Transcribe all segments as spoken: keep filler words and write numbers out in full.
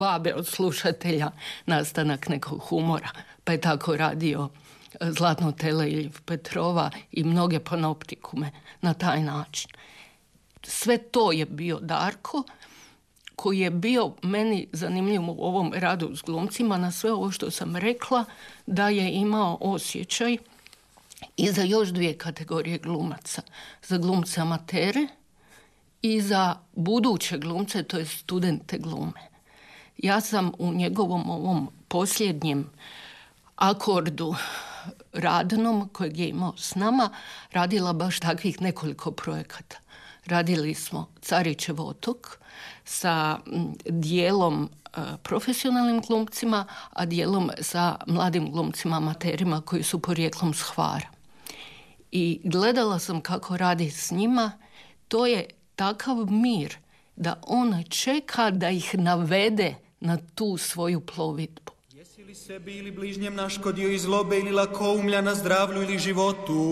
vabe od slušatelja nastanak nekog humora, pa je tako radio Zlatno tele Iljiv Petrova i mnoge panoptikume na taj način. Sve to je bio Darko, koji je bio meni zanimljiv u ovom radu s glumcima na sve ovo što sam rekla, da je imao osjećaj i za još dvije kategorije glumaca. Za glumce amatere i za buduće glumce, to je studente glume. Ja sam u njegovom ovom posljednjem akordu radnom kojeg je imao s nama radila baš takvih nekoliko projekata. Radili smo Carićev otok sa dijelom profesionalnim glumcima, a dijelom sa mladim glumcima amaterima koji su porijeklom s Hvara. I gledala sam kako radi s njima. To je takav mir da on čeka da ih navede na tu svoju plovidbu. Jesi li sebi ili bližnjem naškodio iz zlobe ili lakoumlja na zdravlju ili životu?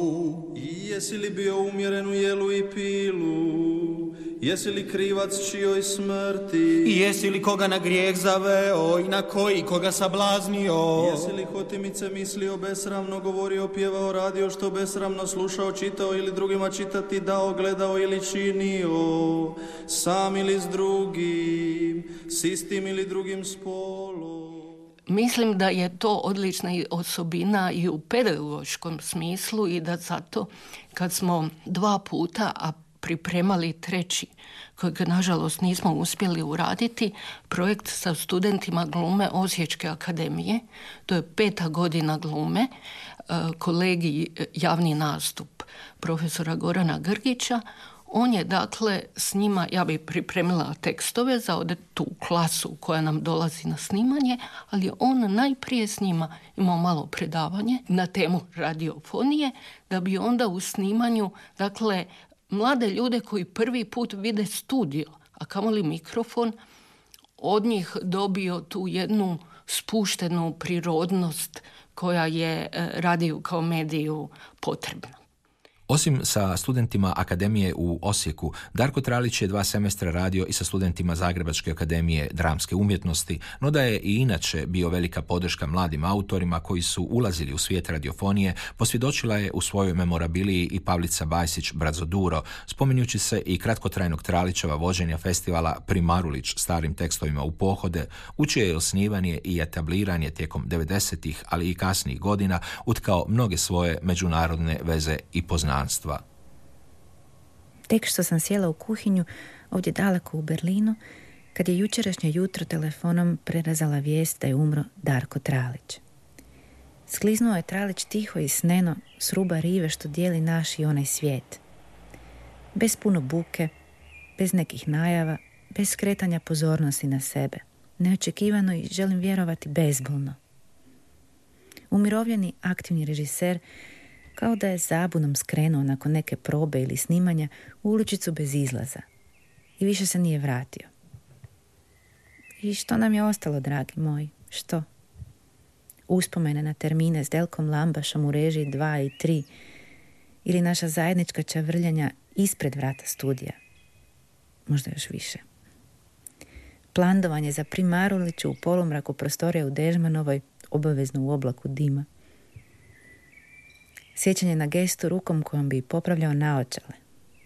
I jesi li bio umjeren u jelu i pilu? Jesi li krivac čijoj smrti? I jesi li koga na grijeh zaveo i na koji koga sablaznio? Jesi li hotimice mislio besramno, govorio, pjevao, radio što besramno, slušao, čitao ili drugima čitati dao, gledao ili činio? Sam ili s drugim, s istim ili drugim spolom? Mislim da je to odlična osobina i u pedagoškom smislu i da zato kad smo dva puta, a pripremali treći, kojeg nažalost nismo uspjeli uraditi, projekt sa studentima glume Osječke akademije, to je peta godina glume, kolegi javni nastup profesora Gorana Grgića. On je dakle s njima, ja bi pripremila tekstove za tu klasu koja nam dolazi na snimanje, ali on najprije s njima imao malo predavanje na temu radiofonije, da bi onda u snimanju, dakle, mlade ljude koji prvi put vide studio, a kamoli mikrofon, od njih dobio tu jednu spuštenu prirodnost koja je radiju kao mediju potrebna. Osim sa studentima Akademije u Osijeku, Darko Tralić je dva semestra radio i sa studentima Zagrebačke akademije dramske umjetnosti, no da je i inače bio velika podrška mladim autorima koji su ulazili u svijet radiofonije, posvjedočila je u svojoj memorabiliji i Pavlica Bajsić Brazoduro, spominjući se i kratkotrajnog Tralićeva vođenja festivala Primarulić starim tekstovima u pohode, u čije je osnivanje i etabliranje tijekom devedesetih, ali i kasnijih godina utkao mnoge svoje međunarodne veze i poznanstva. Tek što sam sjela u kuhinju, ovdje daleko u Berlinu, kad je jučerašnje jutro telefonom prerezala vijest da je umro Darko Tralić. Skliznuo je Tralić tiho i sneno s ruba rive što dijeli naš i onaj svijet. Bez puno buke, bez nekih najava, bez skretanja pozornosti na sebe. Neočekivano i, želim vjerovati, bezbolno. Umirovljeni aktivni režiser kao da je zabunom skrenuo nakon neke probe ili snimanja u uličicu bez izlaza i više se nije vratio. I što nam je ostalo, dragi moji? Što? Uspomene na termine s Delkom Lambašom u režiji dva i tri ili naša zajednička čavrljanja ispred vrata studija? Možda još više. Plandovanje za Primaruliću u polumraku prostorije u Dežmanovoj, obavezno u oblaku dima. Sjećanje na gestu rukom kojom bi popravljao naočale.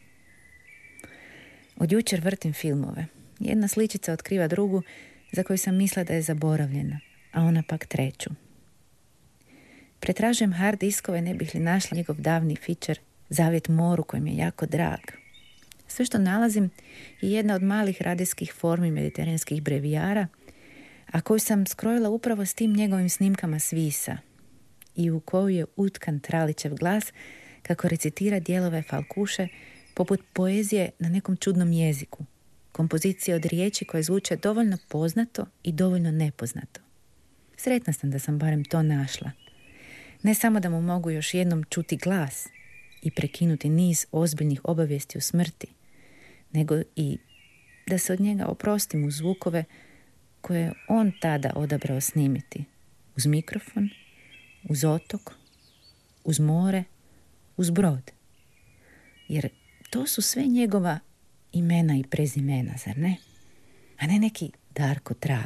Od jučer vrtim filmove. Jedna sličica otkriva drugu za koju sam mislila da je zaboravljena, a ona pak treću. Pretražujem hard diskove ne bih li našla njegov davni fičer Zavjet moru koji mi je jako drag. Sve što nalazim je jedna od malih radijskih formi mediteranskih brevijara, a koju sam skrojila upravo s tim njegovim snimkama s Visa i u koju je utkan Tralićev glas kako recitira dijelove falkuše poput poezije na nekom čudnom jeziku, kompozicije od riječi koje zvuče dovoljno poznato i dovoljno nepoznato. Sretna sam da sam barem to našla. Ne samo da mu mogu još jednom čuti glas i prekinuti niz ozbiljnih obavijesti o smrti, nego i da se od njega oprostim uz zvukove koje je on tada odabrao snimiti. Uz mikrofon, uz otok, uz more, uz brod. Jer to su sve njegova imena i prezimena, zar ne? A ne neki Darko Tralić.